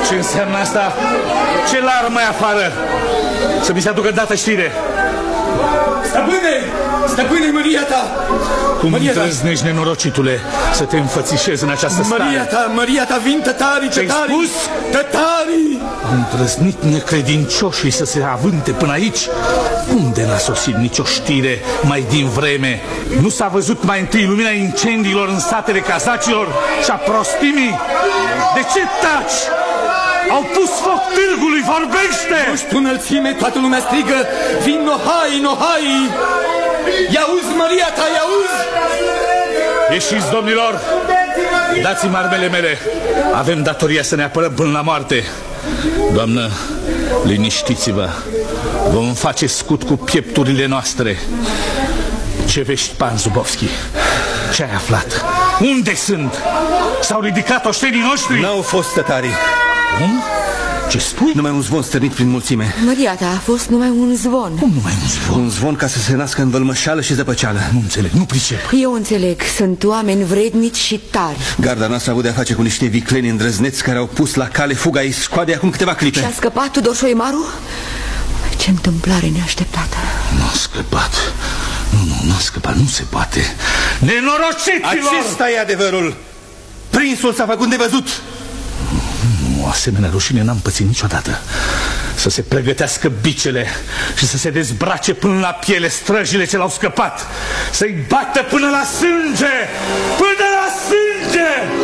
Ce înseamnă asta? Ce larmă mai afară? Să mi se aducă dată știre. Stăpâne! Stăpâne, măria ta! Cum îndrăznești, nenorocitule, să te înfățișezi în această stare? Măria ta, vin tătarii, Ce-ai spus? Tătarii! Au îndrăznit necredincioșii să se avânte până aici? Unde n-a sosit nicio știre mai din vreme? Nu s-a văzut mai întâi lumina incendiilor în satele cazacilor și a prostimii? De ce taci? Au pus foc târgului, vorbește! Nu știu înălțime, toată lumea strigă, vin nohai, nohai! I-auzi, măria ta, i-auzi? Ieșiți, domnilor! Dați-mi armele mele! Avem datoria să ne apărăm până la moarte. Doamnă, liniștiți-vă. Vom face scut cu piepturile noastre. Ce vești, pan Zubovski? Ce ai aflat? Unde sunt? S-au ridicat oștenii noștri? N-au fost tătarii. Cum? Ce spui? Numai un zvon stârnit prin mulțime. Măria ta, a fost numai un zvon. Cum numai un zvon? Un zvon ca să se nască în vălmășeală și zăpăceală. Nu înțeleg, nu pricep. Eu înțeleg, sunt oameni vrednici și tari. Garda noastră a avut de-a face cu niște vicleni îndrăzneți care au pus la cale fuga iscoadei acum câteva clipe. Și a scăpat Tudor Șoimaru? Ce întâmplare neașteptată. Nu a scăpat. Nu a scăpat, nu se poate. Nenorociților! Acesta e adevărul. Prințul s-a făcut nevăzut. O asemenea rușine n-am pățit niciodată. Să se pregătească bicele și să se dezbrace până la piele străjile ce l-au scăpat. Să-i bată până la sânge! Până la sânge!